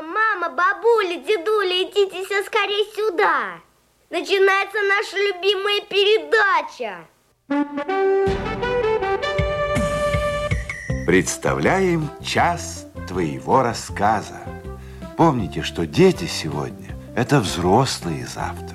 Мама, бабуля, дедуля, идите все скорее сюда. Начинается наша любимая передача. Представляем час твоего рассказа. Помните, что дети сегодня – это взрослые завтра.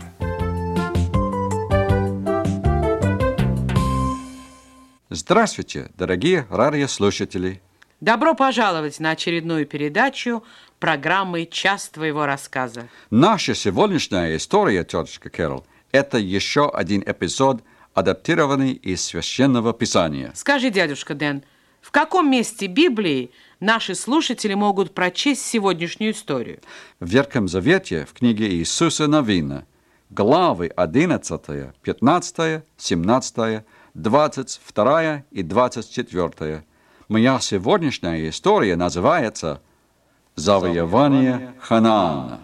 Здравствуйте, дорогие радиослушатели. Добро пожаловать на очередную передачу программы «Час твоего рассказа». Наша сегодняшняя история, тетушка Кэрол, это еще один эпизод, адаптированный из Священного Писания. Скажи, дядюшка Дэн, в каком месте Библии наши слушатели могут прочесть сегодняшнюю историю? В Ветхом Завете, в книге Иисуса Навина, главы 11, 15, 17, 22 и 24. Моя сегодняшняя история называется «Завоевание Ханаана».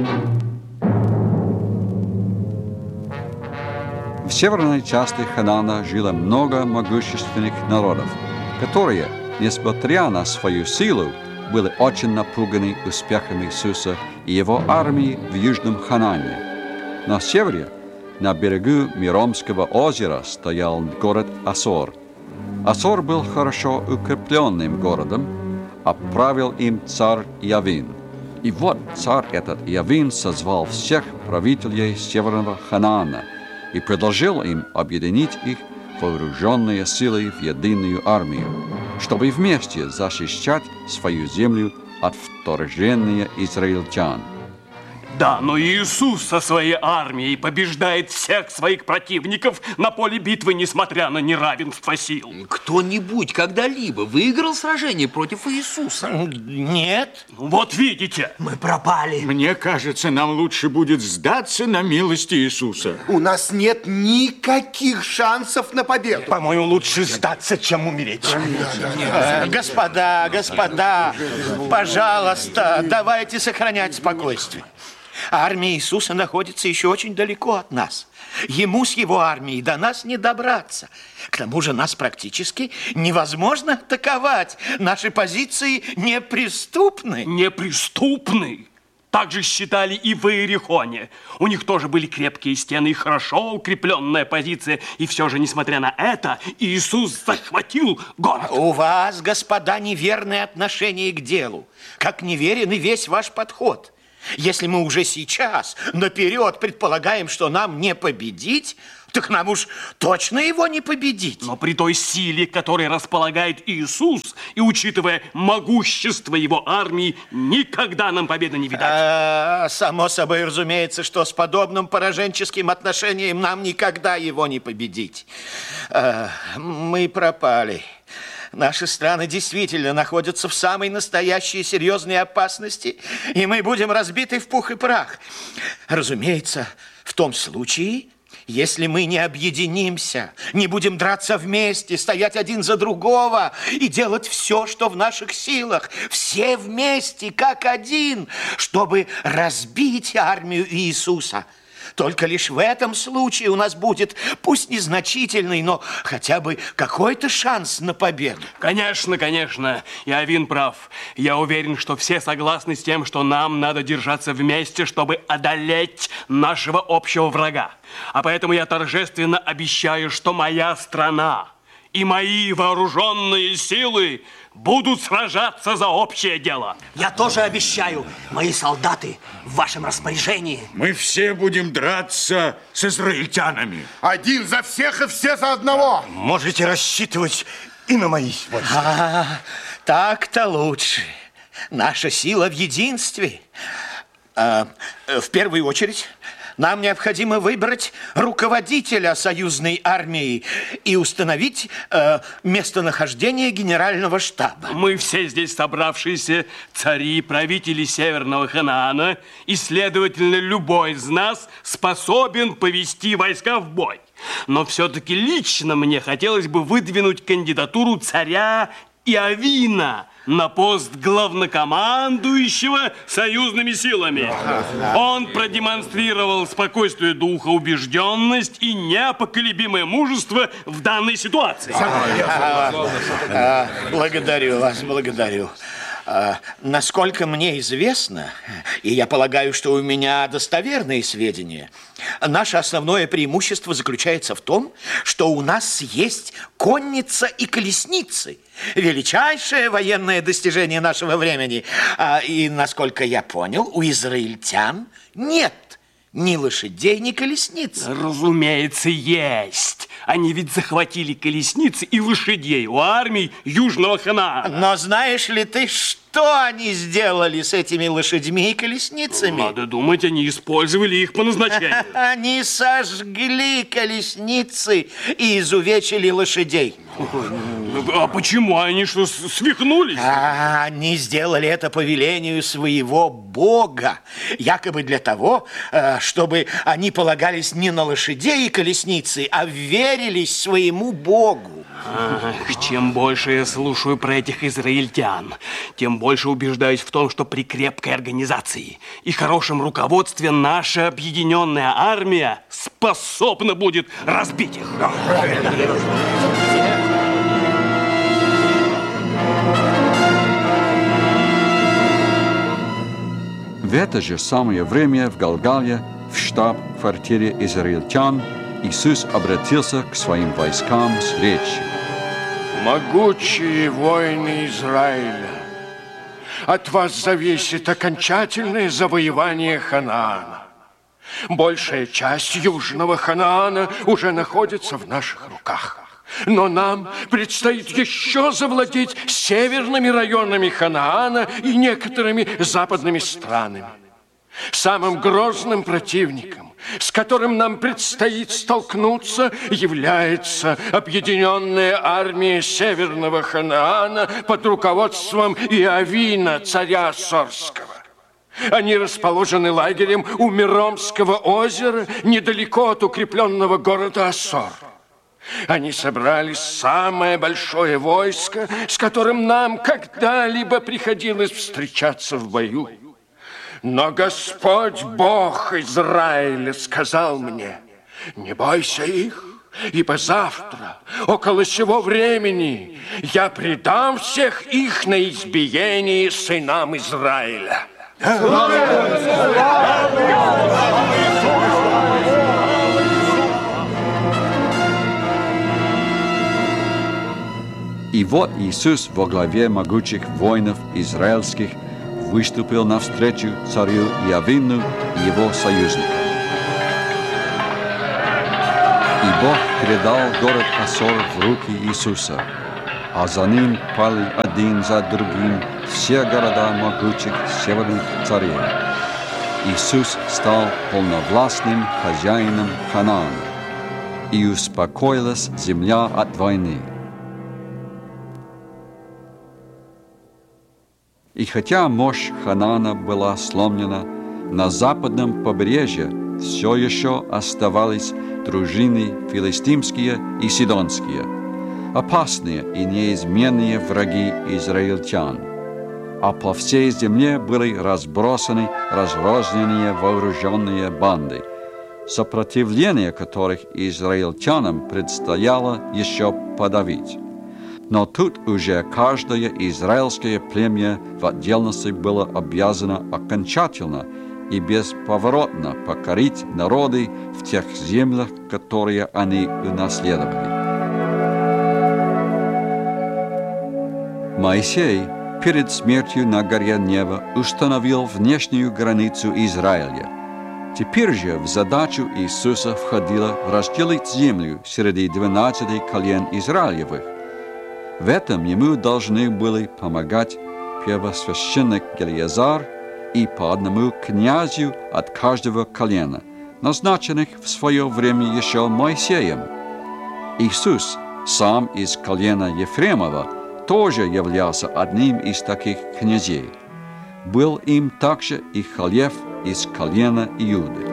В северной части Ханаана жило много могущественных народов, которые, несмотря на свою силу, были очень напуганы успехами Иисуса и его армии в Южном Ханаане. На севере, на берегу Миромского озера, стоял город Асор. Асор был хорошо укрепленным городом, а правил им царь Явин. И вот царь этот Явин созвал всех правителей Северного Ханаана и предложил им объединить их вооруженные силы в единую армию, чтобы вместе защищать свою землю от вторжения израильтян. Да, но Иисус со своей армией побеждает всех своих противников на поле битвы, несмотря на неравенство сил. Кто-нибудь когда-либо выиграл сражение против Иисуса? Нет. Вот видите. Мы пропали. Мне кажется, нам лучше будет сдаться на милость Иисуса. У нас нет никаких шансов на победу. По-моему, лучше сдаться, чем умереть. Господа, пожалуйста, давайте сохранять спокойствие. Армия Иисуса находится еще очень далеко от нас. Ему с его армией до нас не добраться. К тому же нас практически невозможно атаковать. Наши позиции неприступны. Неприступны? Так же считали и в Иерихоне. У них тоже были крепкие стены и хорошо укрепленная позиция. И все же, несмотря на это, Иисус захватил город. У вас, господа, неверное отношение к делу. Как неверен и весь ваш подход. Если мы уже сейчас наперед предполагаем, что нам не победить, так нам уж точно его не победить. Но при той силе, которой располагает Иисус, и учитывая могущество его армии, никогда нам победы не видать. Само собой разумеется, что с подобным пораженческим отношением нам никогда его не победить. Мы пропали. Наши страны действительно находятся в самой настоящей серьезной опасности, и мы будем разбиты в пух и прах. Разумеется, в том случае, если мы не объединимся, не будем драться вместе, стоять один за другого и делать все, что в наших силах, все вместе, как один, чтобы разбить армию Иисуса. Только лишь в этом случае у нас будет, пусть незначительный, но хотя бы какой-то шанс на победу. Конечно, Явин прав. Я уверен, что все согласны с тем, что нам надо держаться вместе, чтобы одолеть нашего общего врага. А поэтому я торжественно обещаю, что моя страна и мои вооруженные силы будут сражаться за общее дело. Я тоже обещаю. Мои солдаты в вашем распоряжении. Мы все будем драться с израильтянами. Один за всех и все за одного. Можете рассчитывать и на мои войска. Так-то лучше. Наша сила в единстве. В первую очередь, нам необходимо выбрать руководителя союзной армии и установить местонахождение генерального штаба. Мы все здесь собравшиеся цари, правители Северного Ханаана, и, следовательно, любой из нас способен повести войска в бой. Но все-таки лично мне хотелось бы выдвинуть кандидатуру царя Иовина на пост главнокомандующего союзными силами. Он продемонстрировал спокойствие духа, убежденность и непоколебимое мужество в данной ситуации. Благодарю вас, благодарю. Насколько мне известно, и я полагаю, что у меня достоверные сведения, наше основное преимущество заключается в том, что у нас есть конница и колесницы. Величайшее военное достижение нашего времени. И, насколько я понял, у израильтян нет ни лошадей, ни колесниц. Разумеется, есть. Они ведь захватили колесницы и лошадей у армий Южного Ханаана. Но знаешь ли ты, что они сделали с этими лошадьми и колесницами? Надо думать, они использовали их по назначению. Они сожгли колесницы и изувечили лошадей. А почему? Они что, свихнулись? Они сделали это по велению своего Бога. Якобы для того, чтобы они полагались не на лошадей и колесницы, а верились своему Богу. Чем больше я слушаю про этих израильтян, тем больше убеждаюсь в том, что при крепкой организации и хорошем руководстве наша объединенная армия способна будет разбить их. В это же самое время в Галгале, в штаб-квартире израильтян, Иисус обратился к своим войскам с речью. Могучие воины Израиля, от вас зависит окончательное завоевание Ханаана. Большая часть Южного Ханаана уже находится в наших руках. Но нам предстоит еще завладеть северными районами Ханаана и некоторыми западными странами. Самым грозным противником, с которым нам предстоит столкнуться, является объединенная армия Северного Ханаана под руководством Иовина, царя Ассорского. Они расположены лагерем у Меромского озера, недалеко от укрепленного города Ассор. Они собрали самое большое войско, с которым нам когда-либо приходилось встречаться в бою. Но Господь, Бог Израиля, сказал мне: не бойся их, ибо завтра, около сего времени, я предам всех их на избиение сынам Израиля. И вот Иисус во главе могучих воинов израильских выступил навстречу царю Иовину и его союзникам. И Бог передал город Ассор в руки Иисуса, а за ним пали один за другим все города могучих северных царей. Иисус стал полновластным хозяином Ханаана, и успокоилась земля от войны. И хотя мощь Ханаана была сломлена, на западном побережье все еще оставались дружины филистимские и сидонские, опасные и неизменные враги израильтян. А по всей земле были разбросаны разрозненные вооруженные банды, сопротивление которых израильтянам предстояло еще подавить. Но тут уже каждое израильское племя в отдельности было обязано окончательно и бесповоротно покорить народы в тех землях, которые они унаследовали. Моисей перед смертью на горе Нева установил внешнюю границу Израиля. Теперь же в задачу Иисуса входило разделить землю среди 12 колен Израилевых. В этом ему должны были помогать первосвященник Елиазар и по одному князю от каждого колена, назначенных в свое время еще Моисеем. Иисус, сам из колена Ефремова, тоже являлся одним из таких князей. Был им также и Халев из колена Иуды.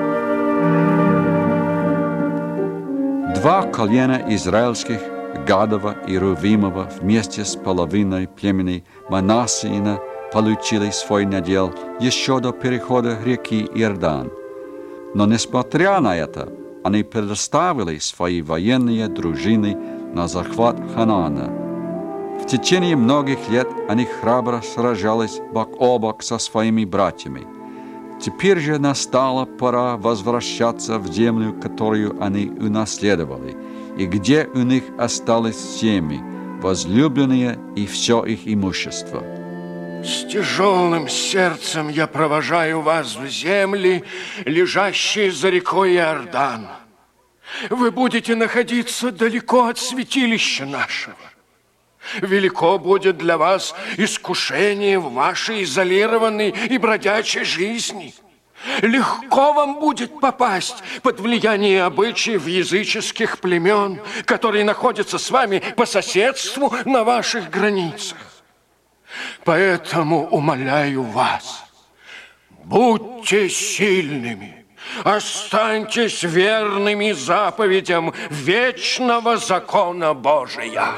Два колена израильских, Гадова и Рувимова, вместе с половиной племени Манассиина получили свой надел еще до перехода реки Иордан. Но несмотря на это, они предоставили свои военные дружины на захват Ханаана. В течение многих лет они храбро сражались бок о бок со своими братьями. Теперь же настала пора возвращаться в землю, которую они унаследовали, и где у них остались семьи, возлюбленные и все их имущество. С тяжелым сердцем я провожаю вас в земли, лежащие за рекой Иордан. Вы будете находиться далеко от святилища нашего. Велико будет для вас искушение в вашей изолированной и бродячей жизни. Легко вам будет попасть под влияние обычаев языческих племен, которые находятся с вами по соседству на ваших границах. Поэтому умоляю вас, будьте сильными, останьтесь верными заповедям вечного закона Божия.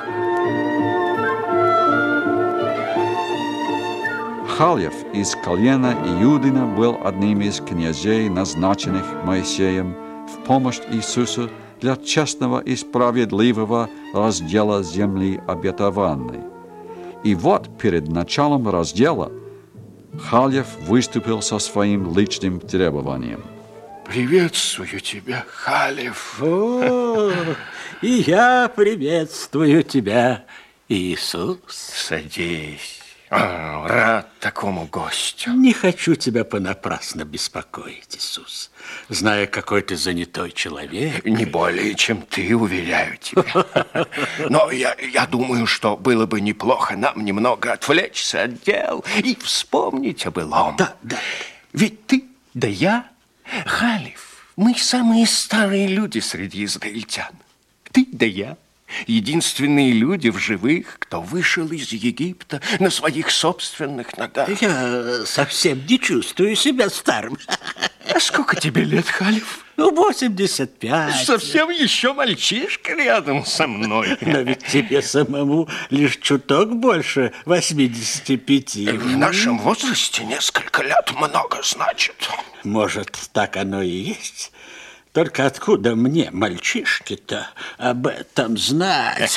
Хальев из колена Иудина был одним из князей, назначенных Моисеем в помощь Иисусу для честного и справедливого раздела земли обетованной. И вот перед началом раздела Хальев выступил со своим личным требованием. Приветствую тебя, Хальев. О, и я приветствую тебя, Иисус. Садись. Рад такому гостю. Не хочу тебя понапрасну беспокоить, Иисус, зная, какой ты занятой человек. Не более, чем ты, уверяю тебя. Но я думаю, что было бы неплохо нам немного отвлечься от дел и вспомнить о былом. Да. Ведь ты, да я, Хальев, мы самые старые люди среди израильтян. Ты, да я. Единственные люди в живых, кто вышел из Египта на своих собственных ногах. Я совсем не чувствую себя старым. А сколько тебе лет, Хальев? 85. Совсем еще мальчишка рядом со мной. Но ведь тебе самому лишь чуток больше 85. В нашем возрасте несколько лет много значит. Может, так оно и есть? Только откуда мне, мальчишке-то, об этом знать?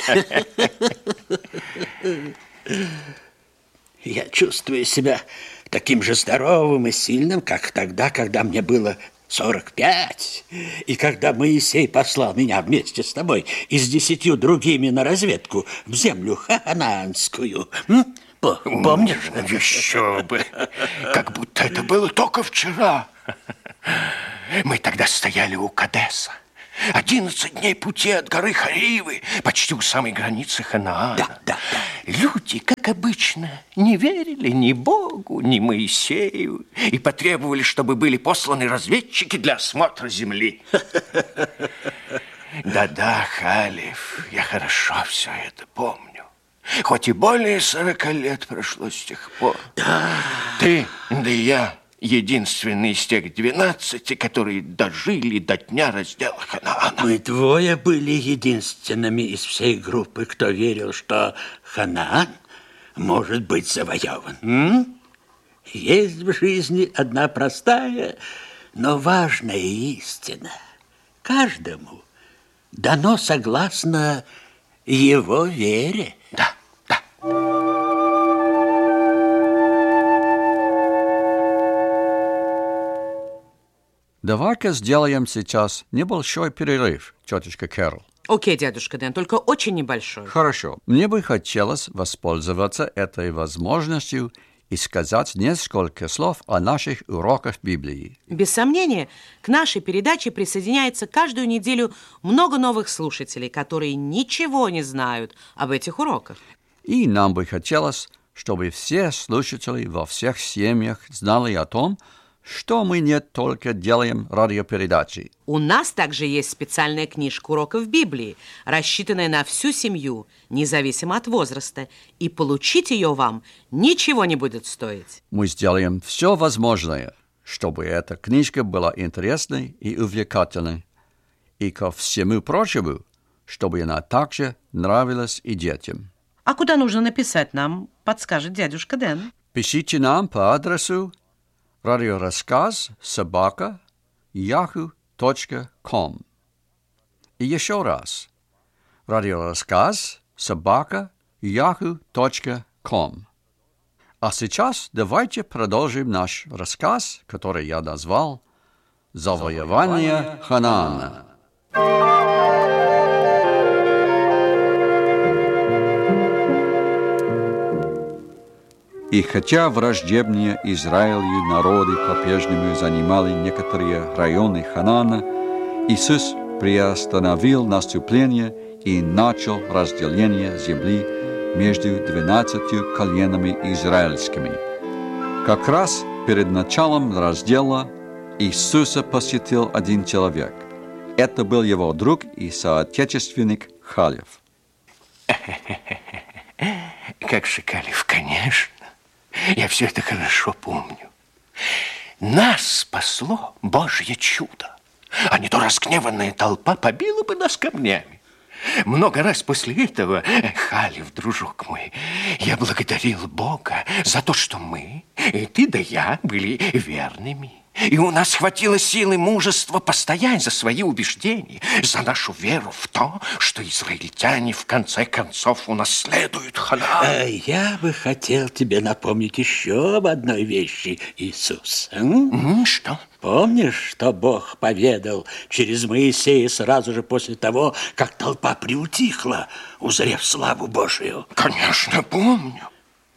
Я чувствую себя таким же здоровым и сильным, как тогда, когда мне было 45. И когда Моисей послал меня вместе с тобой и с 10 другими на разведку в землю ханаанскую. Помнишь? Еще бы. Как будто это было только вчера. Мы тогда стояли у Кадеса. 11 дней пути от горы Харивы, почти у самой границы Ханаана. Да. Люди, как обычно, не верили ни Богу, ни Моисею и потребовали, чтобы были посланы разведчики для осмотра земли. Да, Хальев, я хорошо все это помню. Хоть и более 40 лет прошло с тех пор. Да. Ты, да и я. Единственный из тех 12, которые дожили до дня раздела Ханаана. Мы двое были единственными из всей группы, кто верил, что Ханаан может быть завоеван. Есть в жизни одна простая, но важная истина. Каждому дано согласно его вере. Да. Давай-ка сделаем сейчас небольшой перерыв, тетушка Кэрол. Окей, дядюшка Дэн, только очень небольшой. Хорошо. Мне бы хотелось воспользоваться этой возможностью и сказать несколько слов о наших уроках Библии. Без сомнения, к нашей передаче присоединяется каждую неделю много новых слушателей, которые ничего не знают об этих уроках. И нам бы хотелось, чтобы все слушатели во всех семьях знали о том, что мы не только делаем радиопередачи. У нас также есть специальная книжка уроков Библии, рассчитанная на всю семью, независимо от возраста, и получить ее вам ничего не будет стоить. Мы сделаем все возможное, чтобы эта книжка была интересной и увлекательной, и ко всему прочему, чтобы она также нравилась и детям. А куда нужно написать нам, подскажет дядюшка Дэн. Пишите нам по адресу radioraskaz@yahoo.com. И еще раз. radioraskaz@yahoo.com. yahoo.com. А сейчас давайте продолжим наш рассказ, который я назвал «Завоевание Ханаана». И хотя враждебные Израилю народы по-прежнему занимали некоторые районы Ханаана, Иисус приостановил наступление и начал разделение земли между 12 коленами израильскими. Как раз перед началом раздела Иисуса посетил один человек. Это был его друг и соотечественник Халев. Как же, Халев, конечно. Я все это хорошо помню. Нас спасло Божье чудо. А не то разгневанная толпа побила бы нас камнями. Много раз после этого, Халев, дружок мой, я благодарил Бога за то, что мы, и ты да я, были верными. И у нас хватило силы и мужества постоять за свои убеждения, за нашу веру в то, что израильтяне в конце концов унаследуют Ханаан. Я бы хотел тебе напомнить еще об одной вещи, Иисус. Что? Помнишь, что Бог поведал через Моисея сразу же после того, как толпа приутихла, узрев славу Божию? Конечно, помню.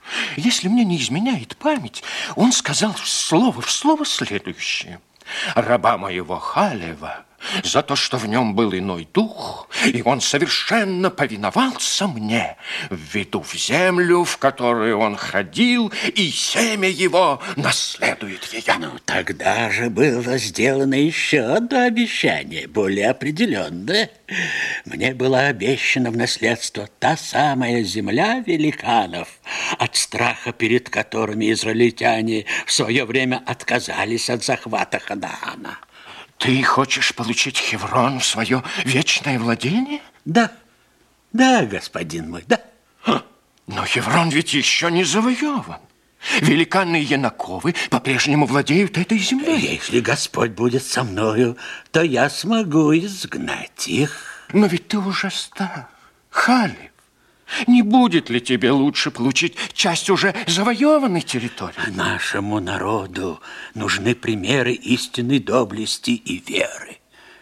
Если мне не изменяет память, он сказал слово в слово следующее. Раба моего Халева за то, что в нем был иной дух, и он совершенно повиновался мне, введу в землю, в которую он ходил, и семя его наследует ее. Ну, тогда же было сделано еще одно обещание, более определенное. Мне было обещано в наследство та самая земля великанов, от страха перед которыми израильтяне в свое время отказались от захвата Ханаана. Ты хочешь получить Хеврон в свое вечное владение? Да, да, господин мой, да. Но Хеврон ведь еще не завоеван. Великаны и Янаковы по-прежнему владеют этой землей. Если Господь будет со мною, то я смогу изгнать их. Но ведь ты уже стар, Халев. Не будет ли тебе лучше получить часть уже завоеванной территории? Нашему народу нужны примеры истинной доблести и веры.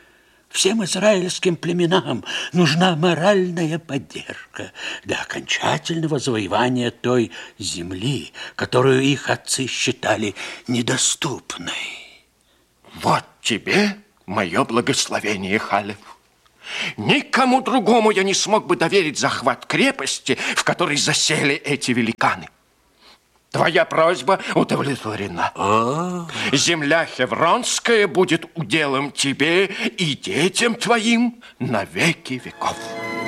Всем израильским племенам нужна моральная поддержка для окончательного завоевания той земли, которую их отцы считали недоступной. Вот тебе мое благословение, Халев. Никому другому я не смог бы доверить захват крепости, в которой засели эти великаны. Твоя просьба удовлетворена. Земля Хевронская будет уделом тебе и детям твоим на веки веков.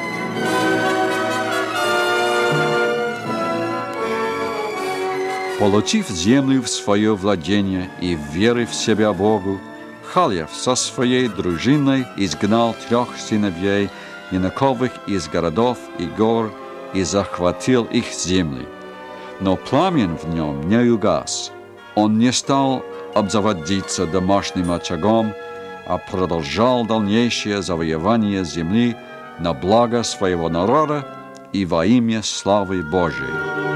Получив землю в свое владение и верив в себя Богу, Халев со своей дружиной изгнал 3 сыновей Янаковых из городов и гор и захватил их земли. Но пламен в нем не угас. Он не стал обзаводиться домашним очагом, а продолжал дальнейшее завоевание земли на благо своего народа и во имя славы Божией.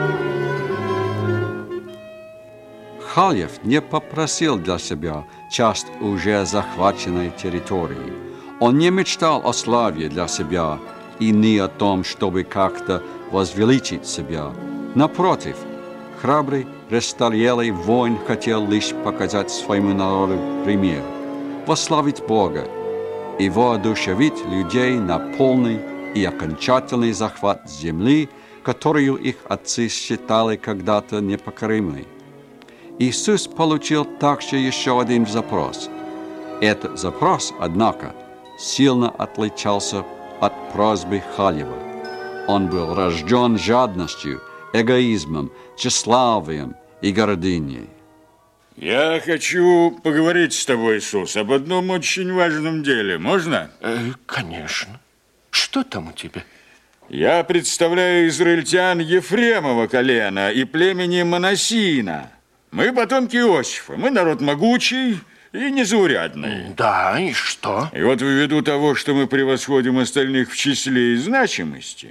Халев не попросил для себя часть уже захваченной территории. Он не мечтал о славе для себя и не о том, чтобы как-то возвеличить себя. Напротив, храбрый, престарелый воин хотел лишь показать своему народу пример, восславить Бога и воодушевить людей на полный и окончательный захват земли, которую их отцы считали когда-то непокоримой. Иисус получил также еще один запрос. Этот запрос, однако, сильно отличался от просьбы Халева. Он был рожден жадностью, эгоизмом, тщеславием и гордыней. Я хочу поговорить с тобой, Иисус, об одном очень важном деле. Можно? Конечно. Что там у тебя? Я представляю израильтян Ефремова колена и племени Манассина. Мы потомки Иосифа. Мы народ могучий и незаурядный. Да, и что? И вот ввиду того, что мы превосходим остальных в числе и значимости,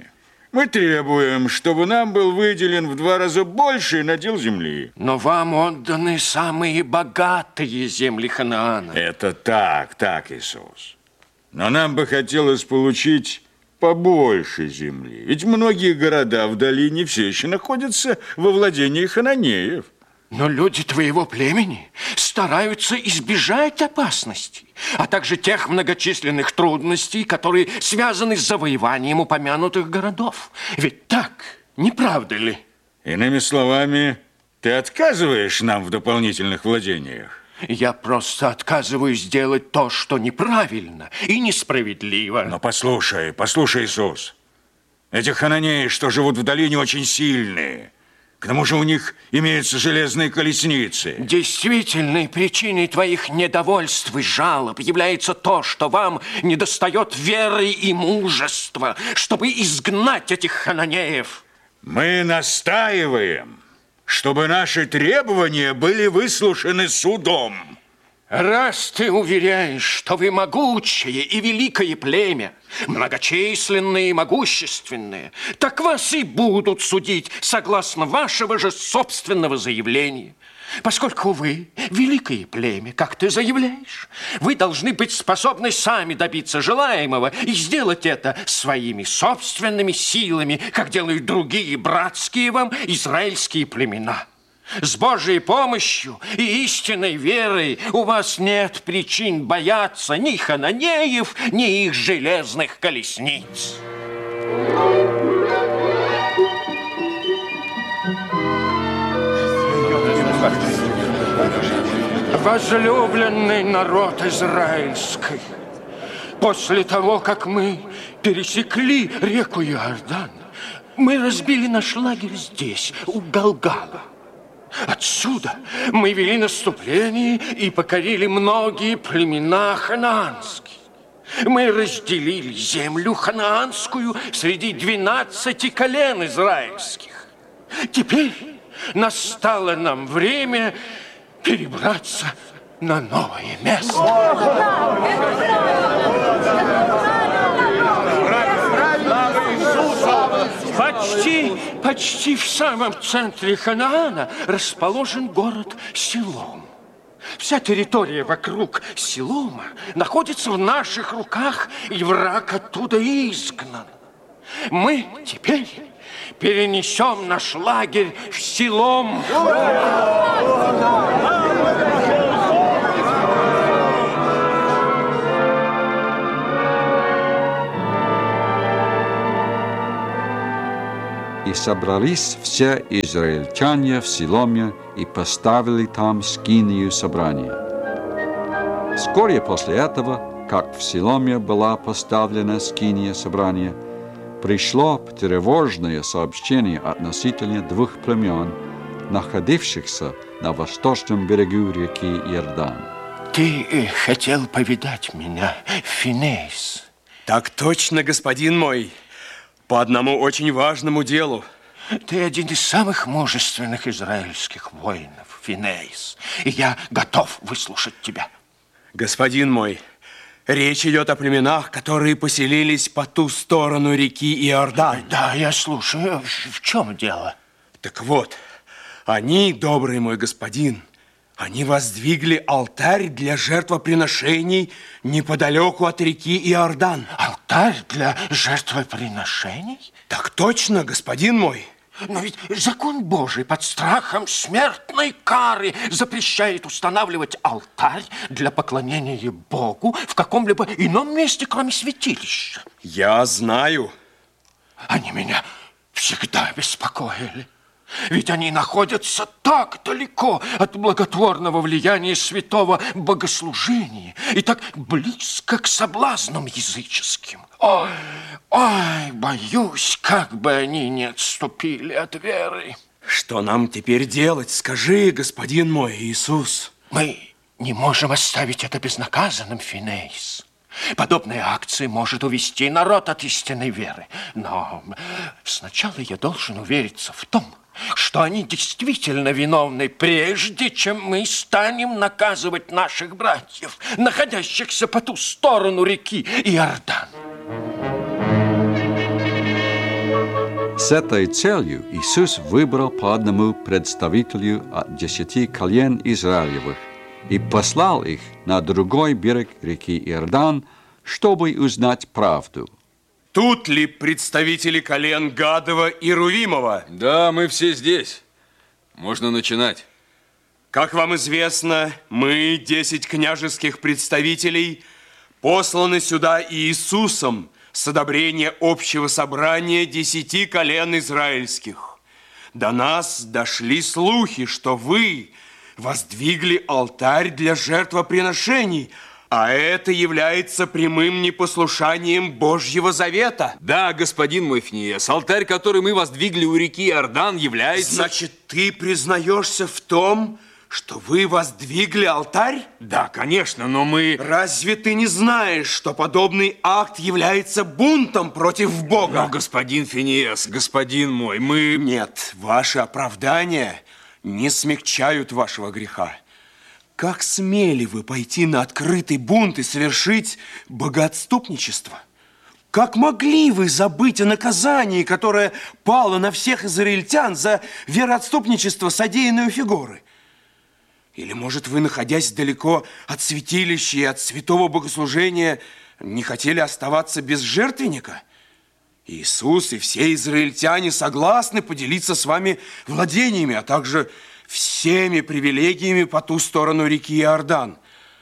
Мы требуем, чтобы нам был выделен в 2 раза больше надел земли. Но вам отданы самые богатые земли Ханаана. Это так, Иисус. Но нам бы хотелось получить побольше земли. Ведь многие города в долине все еще находятся во владении хананеев. Но люди твоего племени стараются избежать опасностей, а также тех многочисленных трудностей, которые связаны с завоеванием упомянутых городов. Ведь так, не правда ли? Иными словами, ты отказываешь нам в дополнительных владениях? Я просто отказываюсь делать то, что неправильно и несправедливо. Но послушай, Иисус. Эти хананеи, что живут в долине, очень сильные. К тому же у них имеются железные колесницы. Действительной причиной твоих недовольств и жалоб является то, что вам недостает веры и мужества, чтобы изгнать этих хананеев. Мы настаиваем, чтобы наши требования были выслушаны судом. Раз ты уверяешь, что вы могучее и великое племя, многочисленные и могущественные, так вас и будут судить согласно вашего же собственного заявления. Поскольку вы великое племя, как ты заявляешь, вы должны быть способны сами добиться желаемого и сделать это своими собственными силами, как делают другие братские вам израильские племена. С Божьей помощью и истинной верой у вас нет причин бояться ни хананеев, ни их железных колесниц. Возлюбленный народ израильский, после того, как мы пересекли реку Иордан, мы разбили наш лагерь здесь, у Галгала. Отсюда мы вели наступление и покорили многие племена ханаанские. Мы разделили землю ханаанскую среди 12 колен израильских. Теперь настало нам время перебраться на новое место. Почти в самом центре Ханаана расположен город Силом. Вся территория вокруг Силома находится в наших руках, и враг оттуда изгнан. Мы теперь перенесем наш лагерь в Силом. И собрались все израильтяне в Силоме и поставили там скинию собрания. Вскоре после этого, как в Силоме была поставлена скиния собрания, пришло тревожное сообщение относительно 2 племен, находившихся на восточном берегу реки Иордан. Ты хотел повидать меня, Финеис? Так точно, господин мой. По одному очень важному делу. Ты один из самых мужественных израильских воинов, Финеис, и я готов выслушать тебя. Господин мой, речь идет о племенах, которые поселились по ту сторону реки Иордан. Да, я слушаю. В чем дело? Так вот, они, добрый мой господин, они воздвигли алтарь для жертвоприношений неподалеку от реки Иордан. Алтарь для жертвоприношений? Так точно, господин мой. Но ведь закон Божий под страхом смертной кары запрещает устанавливать алтарь для поклонения Богу в каком-либо ином месте, кроме святилища. Я знаю. Они меня всегда беспокоили. Ведь они находятся так далеко от благотворного влияния святого богослужения и так близко к соблазнам языческим. Ой, боюсь, как бы они не отступили от веры. Что нам теперь делать? Скажи, господин мой Иисус. Мы не можем оставить это безнаказанным, Финеис. Подобная акция может увести народ от истинной веры. Но сначала я должен увериться в том, что они действительно виновны, прежде чем мы станем наказывать наших братьев, находящихся по ту сторону реки Иордан. С этой целью Иисус выбрал по одному представителю от 10 колен Израилевых и послал их на другой берег реки Иордан, чтобы узнать правду. Тут ли представители колен Гадова и Рувимова? Да, мы все здесь. Можно начинать. Как вам известно, мы, 10 княжеских представителей, посланы сюда Иисусом с одобрения общего собрания 10 колен израильских. До нас дошли слухи, что вы воздвигли алтарь для жертвоприношений, а это является прямым непослушанием Божьего завета. Да, господин мой Финиес, алтарь, который мы воздвигли у реки Иордан, является... Значит, ты признаешься в том, что вы воздвигли алтарь? Да, конечно, но мы... Разве ты не знаешь, что подобный акт является бунтом против Бога? Но, господин Финиес, господин мой, мы... Нет, ваши оправдания не смягчают вашего греха. Как смели вы пойти на открытый бунт и совершить богоотступничество? Как могли вы забыть о наказании, которое пало на всех израильтян за вероотступничество, содеянное у Фигоры? Или, может, вы, находясь далеко от святилища и от святого богослужения, не хотели оставаться без жертвенника? Иисус и все израильтяне согласны поделиться с вами владениями, а также всеми привилегиями по ту сторону реки Иордан.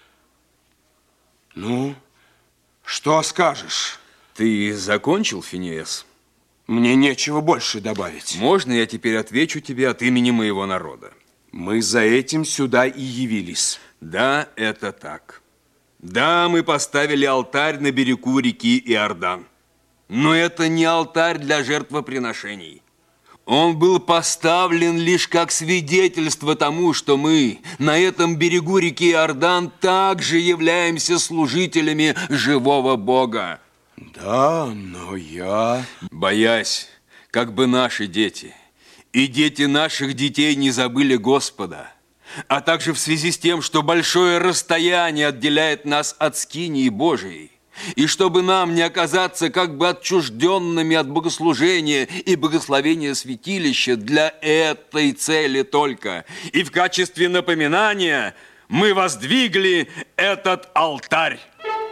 Ну, что скажешь? Ты закончил, Финиес? Мне нечего больше добавить. Можно я теперь отвечу тебе от имени моего народа? Мы за этим сюда и явились. Да, это так. Да, мы поставили алтарь на берегу реки Иордан. Но это не алтарь для жертвоприношений. Он был поставлен лишь как свидетельство тому, что мы на этом берегу реки Иордан также являемся служителями живого Бога. Да, но я... Боясь, как бы наши дети и дети наших детей не забыли Господа, а также в связи с тем, что большое расстояние отделяет нас от скинии Божией, и чтобы нам не оказаться как бы отчужденными от богослужения и благословения святилища для этой цели только. И в качестве напоминания мы воздвигли этот алтарь.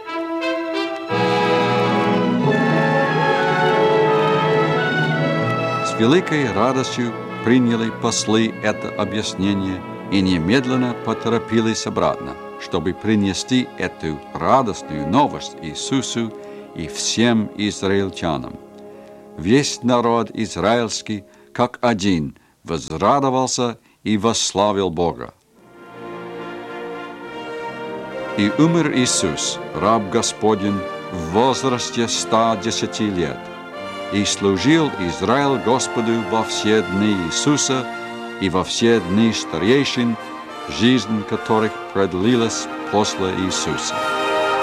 С великой радостью приняли послы это объяснение и немедленно поторопились обратно, чтобы принести эту радостную новость Иисусу и всем израильтянам. Весь народ израильский, как один, возрадовался и восславил Бога. И умер Иисус, раб Господень, в возрасте 110 лет, и служил Израиль Господу во все дни Иисуса и во все дни старейшин, жизнь которых продлилась после Иисуса.